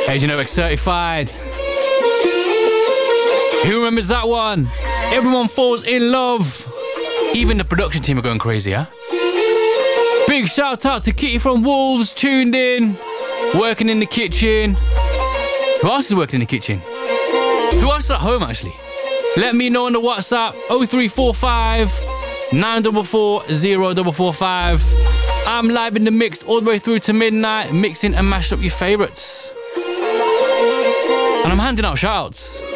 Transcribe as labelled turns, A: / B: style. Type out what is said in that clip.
A: Hey, Generic Certified. Who remembers that one? Everyone falls in love. Even the production team are going crazy, huh? Big shout out to Kitty from Wolves, tuned in, working in the kitchen. Who else is working in the kitchen? Who else is at home, actually? Let me know on the WhatsApp, 0345 944 0445. I'm live in the mix all the way through to midnight, mixing and mashing up your favourites. And I'm handing out shout-outs.